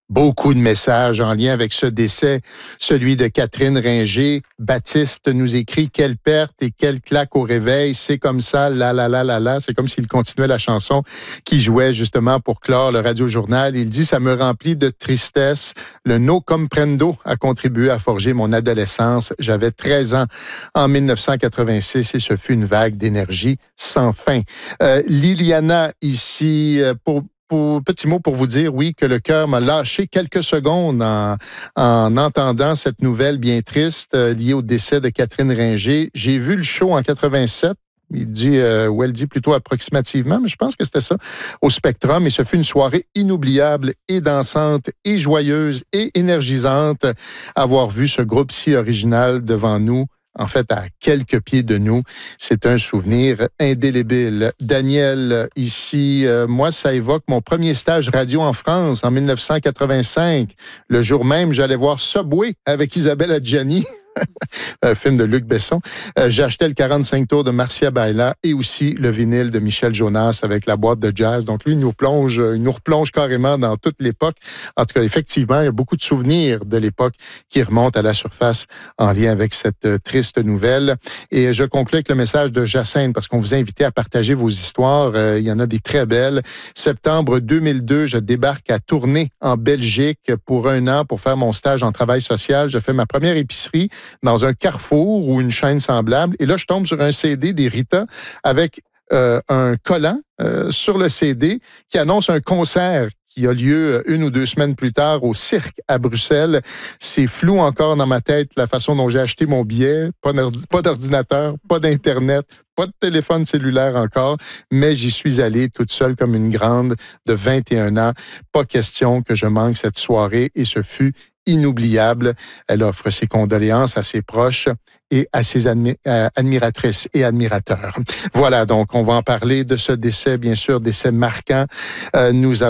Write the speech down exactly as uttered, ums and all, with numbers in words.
Beaucoup de messages en lien avec ce décès, celui de Catherine Ringer. Baptiste nous écrit « Quelle perte et quelle claque au réveil, c'est comme ça, la la la la la ». C'est comme s'il continuait la chanson qui jouait justement pour clore le Radio-Journal. Il dit « Ça me remplit de tristesse. Le no comprendo a contribué à forger mon adolescence. J'avais treize ans en mille neuf cent quatre-vingt-six et ce fut une vague d'énergie sans fin. Euh, » Liliana ici, pour... Pour, petit mot pour vous dire, oui, que le cœur m'a lâché quelques secondes en, en entendant cette nouvelle bien triste euh, liée au décès de Catherine Ringer. J'ai vu le show en quatre-vingt-sept. Il dit, euh, ou elle dit plutôt approximativement, mais je pense que c'était ça, au Spectrum. Et ce fut une soirée inoubliable et dansante et joyeuse et énergisante. Avoir vu ce groupe si original devant nous, en fait, à quelques pieds de nous, c'est un souvenir indélébile. Daniel, ici, euh, moi, ça évoque mon premier stage radio en France en mille neuf cent quatre-vingt-cinq. Le jour même, j'allais voir Subway avec Isabelle Adjani. Un film de Luc Besson. Euh, j'ai acheté le quarante-cinq tours de Marcia Baila et aussi le vinyle de Michel Jonas avec la boîte de jazz. Donc lui, il nous plonge, il nous replonge carrément dans toute l'époque. En tout cas, effectivement, il y a beaucoup de souvenirs de l'époque qui remontent à la surface en lien avec cette euh, triste nouvelle. Et je conclue avec le message de Jacinthe parce qu'on vous invitait à partager vos histoires. Euh, il y en a des très belles. Septembre deux mille deux, je débarque à Tournai en Belgique pour un an pour faire mon stage en travail social. Je fais ma première épicerie dans un carrefour ou une chaîne semblable. Et là, je tombe sur un C D des Rita avec euh, un collant euh, sur le C D qui annonce un concert qui a lieu une ou deux semaines plus tard au Cirque à Bruxelles. C'est flou encore dans ma tête la façon dont j'ai acheté mon billet. Pas d'ordinateur, pas d'Internet, pas de téléphone cellulaire encore, mais j'y suis allé toute seule comme une grande de vingt et un ans. Pas question que je manque cette soirée et ce fut inoubliable. Elle offre ses condoléances à ses proches et à ses admi- euh, admiratrices et admirateurs. Voilà, donc on va en parler de ce décès, bien sûr, décès marquant. Euh, nous avons